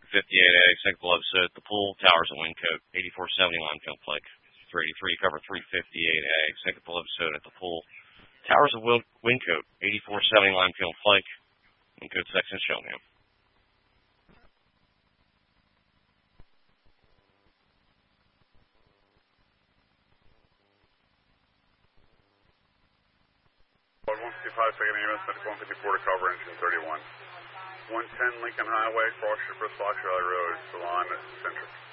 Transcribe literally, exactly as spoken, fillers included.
fifty-eight A, second below episode at the pool, towers and windcoat, eighty-four seventy Limekiln Pike. three eighty-three, cover three fifty-eight A, second below episode at the pool, towers and windcoat, eighty-four seventy Limekiln Pike, windcoat section Showman. one fifty-five, second A M S, medical one fifty-four to cover, engine thirty-one. one ten Lincoln Highway, cross your Bristol Road, Salon Centric.